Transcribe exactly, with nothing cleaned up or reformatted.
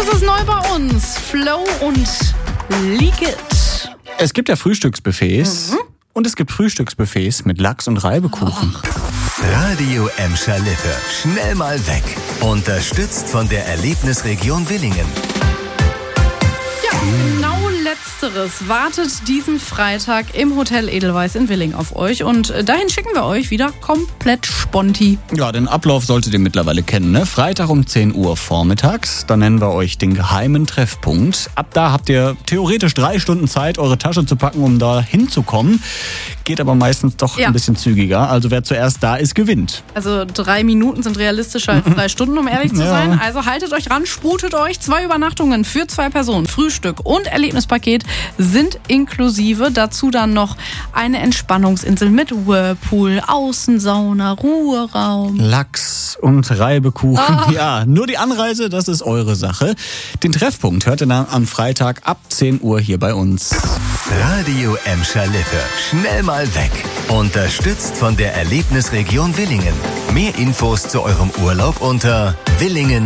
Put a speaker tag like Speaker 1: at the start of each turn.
Speaker 1: Das ist neu bei uns. Flow und Leak It.
Speaker 2: Es gibt ja Frühstücksbuffets mhm. und es gibt Frühstücksbuffets mit Lachs und Reibekuchen.
Speaker 1: Oh.
Speaker 3: Radio Emscher Lippe. Schnell mal weg. Unterstützt von der Erlebnisregion Willingen.
Speaker 1: Ja, genau Letzteres wartet diesen Freitag im Hotel Edelweiss in Willingen auf euch. Und dahin schicken wir euch wieder komplett Sponti.
Speaker 2: Ja, den Ablauf solltet ihr mittlerweile kennen, ne? Freitag um zehn Uhr vormittags. Da nennen wir euch den geheimen Treffpunkt. Ab da habt ihr theoretisch drei Stunden Zeit, eure Tasche zu packen, um da hinzukommen. Geht aber meistens doch ja. ein bisschen zügiger. Also wer zuerst da ist, gewinnt.
Speaker 1: Also drei Minuten sind realistischer als drei Stunden, um ehrlich zu ja. sein. Also haltet euch ran, sputet euch. Zwei Übernachtungen für zwei Personen, Frühstück und Erlebnispaket sind inklusive. Dazu dann noch eine Entspannungsinsel mit Whirlpool, Außensauna, Ruheraum.
Speaker 2: Lachs und Reibekuchen.
Speaker 1: Ah.
Speaker 2: Ja, nur die Anreise, das ist eure Sache. Den Treffpunkt hört ihr dann am Freitag ab zehn Uhr hier bei uns.
Speaker 3: Radio Emscher Lippe. Schnell mal weg. Unterstützt von der Erlebnisregion Willingen. Mehr Infos zu eurem Urlaub unter willingen